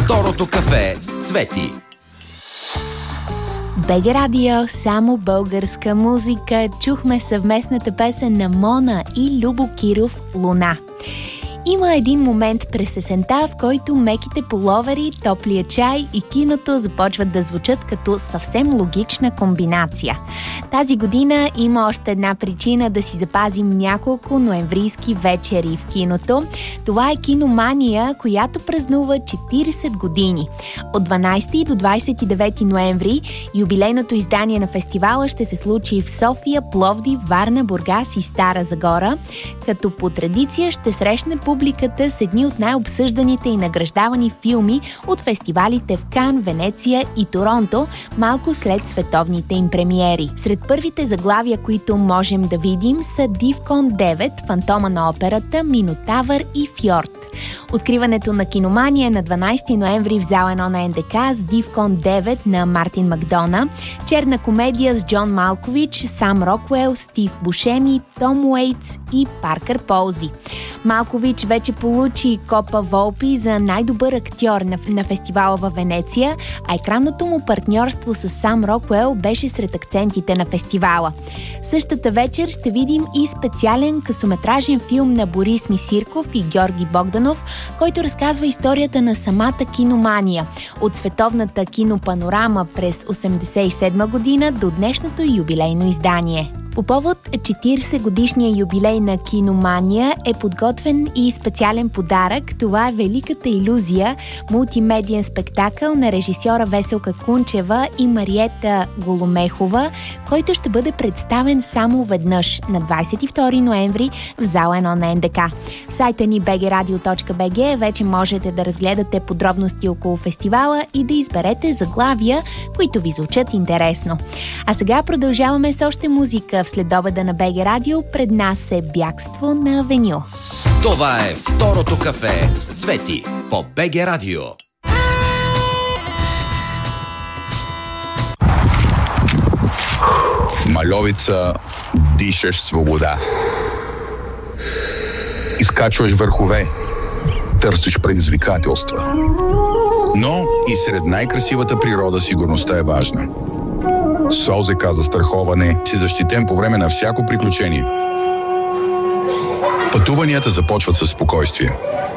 Второто кафе с Цвети. БГ Радио, само българска музика. Чухме съвместната песен на Мона и Любо Киров «Луна». Има един момент през есента, в който меките пуловери, топлия чай и киното започват да звучат като съвсем логична комбинация. Тази година има още една причина да си запазим няколко ноемврийски вечери в киното. Това е Киномания, която празнува 40 години. От 12 до 29 ноември юбилейното издание на фестивала ще се случи в София, Пловдив, Варна, Бургас и Стара Загора, като по традиция ще срещне публиката с едни от най-обсъжданите и награждавани филми от фестивалите в Кан, Венеция и Торонто, малко след световните им премиери. Сред първите заглавия, които можем да видим, са Дивкон 9, Фантома на операта, Минотавър и Фьорд. Откриването на Киномания на 12 ноември в зала 1 на НДК с Дивкон 9 на Мартин Макдона, черна комедия с Джон Малкович, Сам Рокуел, Стив Бушеми, Том Уейтс и Паркър Ползи. Малкович вече получи Копа Волпи за най-добър актьор на фестивала във Венеция, а екранното му партньорство с Сам Рокуел беше сред акцентите на фестивала. Същата вечер ще видим и специален късометражен филм на Борис Мисирков и Георги Богданов, който разказва историята на самата Киномания от световната кинопанорама през 1987 година до днешното юбилейно издание. По повод 40 годишния юбилей на Киномания е подготвен и специален подарък. Това е Великата илюзия, мултимедиен спектакъл на режисьора Веселка Кунчева и Мариета Голомехова, който ще бъде представен само веднъж на 22 ноември в зала 1 на НДК. В сайта ни bgradio.bg вече можете да разгледате подробности около фестивала и да изберете заглавия, които ви звучат интересно. А сега продължаваме с още музика. В следобеда на БГ Радио пред нас е Бягство на Авеню. Това е Второто кафе с Цвети по БГ Радио. В Мальовица дишаш свобода. Изкачваш върхове, търсиш предизвикателства. Но и сред най-красивата природа сигурността е важна. С ОЗК застраховане си защитен по време на всяко приключение. Пътуванията започват със спокойствие.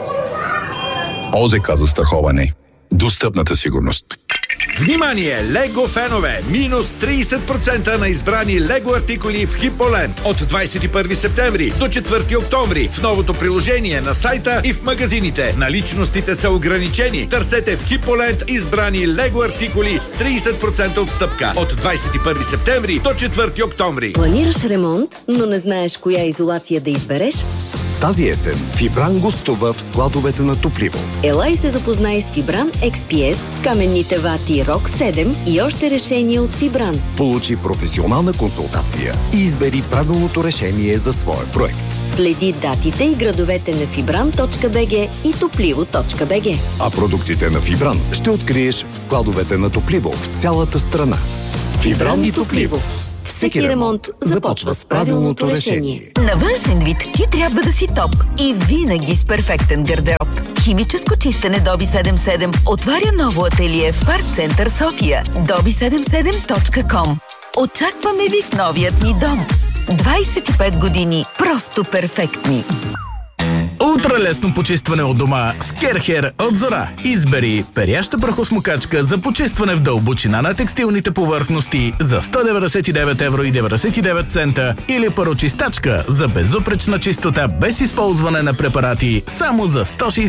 ОЗК застраховане. Достъпната сигурност. Внимание, Лего фенове! Минус 30% на избрани Лего артикули в Хиполенд от 21 септември до 4 октомври в новото приложение на сайта и в магазините. Наличностите са ограничени. Търсете в Хиполенд избрани Лего артикули с 30% отстъпка от 21 септември до 4 октомври. Планираш ремонт, но не знаеш коя изолация да избереш? Тази есен Фибран гостува в складовете на Топливо. Ела и се запознай с Фибран XPS, каменните вати Рок 7 и още решения от Фибран. Получи професионална консултация и избери правилното решение за своя проект. Следи датите и градовете на fibran.bg и topливо.bg. А продуктите на Фибран ще откриеш в складовете на Топливо в цялата страна. Фибран и Топливо. Всеки ремонт започва с правилното решение. На външен вид ти трябва да си топ и винаги с перфектен гардероб. Химическо чистене Доби 77 отваря ново ателие в Парк Център София. dobi77.com. Очакваме ви в новият ни дом. 25 години просто перфектни. Ултралесно почистване от дома с Керхер от Зора. Избери перяща прахосмокачка за почистване в дълбочина на текстилните повърхности за 199,99 евро или парочистачка за безупречна чистота без използване на препарати само за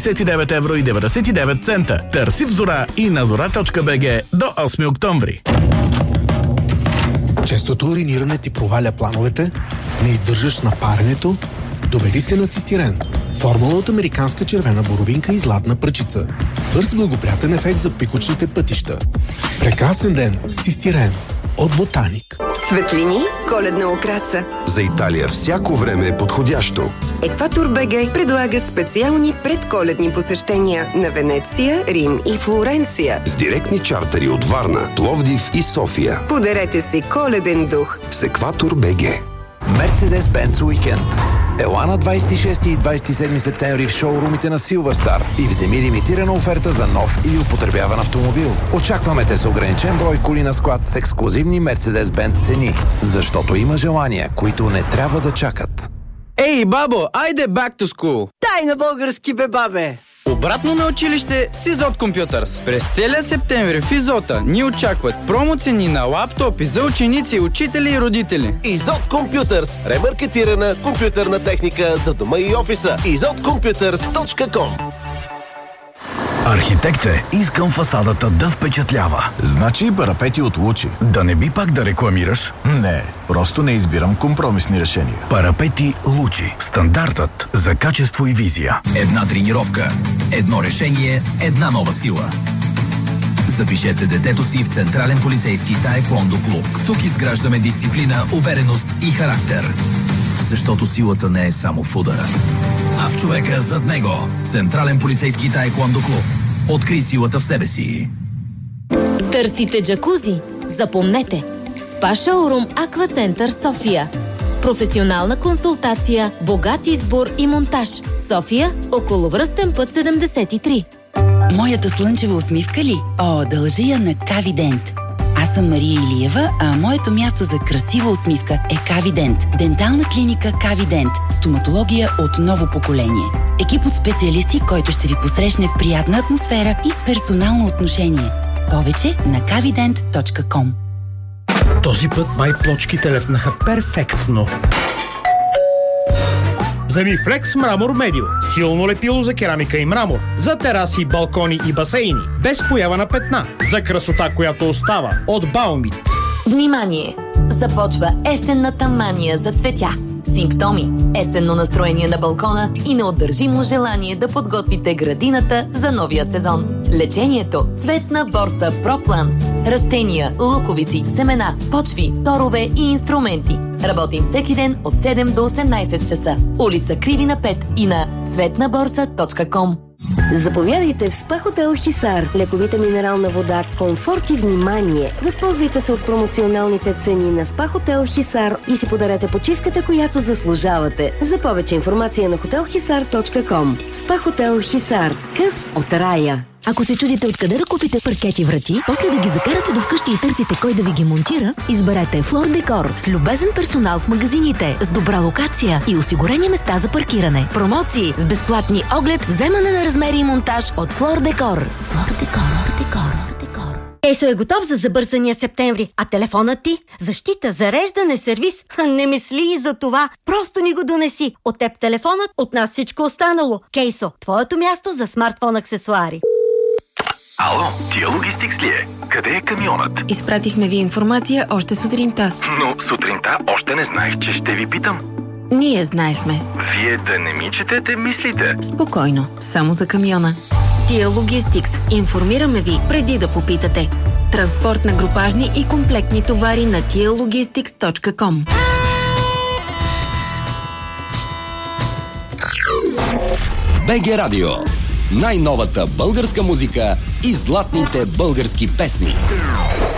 169,99 евро. Търси в Зора и на zora.bg до 8 октомври. Честото уриниране ти проваля плановете, не издържаш на паренето, довери се на цистирен. Формула от американска червена боровинка и златна пръчица. Бърз благоприятен ефект за пикочните пътища. Прекрасен ден с цистирен от Ботаник. Светлини, коледна украса. За Италия всяко време е подходящо. Екватор БГ предлага специални предколедни посещения на Венеция, Рим и Флоренция. С директни чартери от Варна, Пловдив и София. Подарете си коледен дух с Екватор БГ. Mercedes-Benz уикенд. Ела на 26 и 27 септември в шоурумите на Silverstar и вземи лимитирана оферта за нов или употребяван автомобил. Очакваме те с ограничен брой коли на склад с ексклузивни Mercedes-Benz цени, защото има желания, които не трябва да чакат. Ей, бабо, айде back to school! Дай на български, бе, бабе! Обратно на училище с Изот Computers. През целия септември в Изота ни очакват промоцени на лаптопи за ученици, учители и родители. Изот Computers. Ремаркетирана компютърна техника за дома и офиса. izotcomputers.com. Архитект е, искам фасадата да впечатлява. Значи и парапети от Лучи. Да не би пак да рекламираш? Не, просто не избирам компромисни решения. Парапети Лучи. Стандартът за качество и визия. Една тренировка, едно решение, една нова сила. Запишете детето си в Централен полицейски таеквондо клуб. Тук изграждаме дисциплина, увереност и характер. Защото силата не е само в удара, а в човека зад него. Централен полицейски таеквондо клуб. Открий силата в себе си. Търсите джакузи? Запомнете! Спа шоурум Аквацентър София. Професионална консултация, богат избор и монтаж. София, околовръстен път 73. Моята слънчева усмивка ли? О, дължа я на Кавидент. Аз съм Мария Илиева, а моето място за красива усмивка е Кавидент. Дентална клиника Кавидент. Стоматология от ново поколение. Екип от специалисти, който ще ви посрещне в приятна атмосфера и с персонално отношение. Повече на kavident.com. Този път май плочките лепнаха перфектно. Вземи Флекс Мрамор Медио. Силно лепило за керамика и мрамор. За тераси, балкони и басейни. Без поява на петна. За красота, която остава. От Баумит. Внимание! Започва есенната мания за цветя. Симптоми, есенно настроение на балкона и неотдържимо желание да подготвите градината за новия сезон. Лечението – цветна борса ProPlants. Растения, луковици, семена, почви, торове и инструменти. Работим всеки ден от 7 до 18 часа. Улица Кривина 5 и на цветнаборса.com. Заповядайте в СПА Хотел Хисар. Лековита минерална вода, комфорт и внимание. Възползвайте се от промоционалните цени на СПА Хотел Хисар и си подарете почивката, която заслужавате. За повече информация на hotelhisar.com. СПА Хотел Хисар. Къс от рая. Ако се чудите откъде да купите паркети врати, после да ги закарате до вкъщи и търсите кой да ви ги монтира, изберете Флор Декор с любезен персонал в магазините, с добра локация и осигурени места за паркиране. Промоции с безплатни оглед, вземане на размери и монтаж от Флор Декор. Флор Декор. Кейсо е готов за забързания септември, а телефонът ти? Защита, зареждане, сервис? Не мисли и за това. Просто ни го донеси. От теб телефонът, от нас всичко останало. Кейсо, твоето място за смартфон аксесуари. Ало, Тия Логистикс ли е? Къде е камионът? Изпратихме ви информация още сутринта. Но сутринта още не знаех, че ще ви питам. Ние знаехме. Вие да не ми четете мислите. Спокойно, само за камиона. Тия Логистикс. Информираме ви преди да попитате. Транспорт на групажни и комплектни товари на tialogistics.com. БГ Радио. Най-новата българска музика и златните български песни.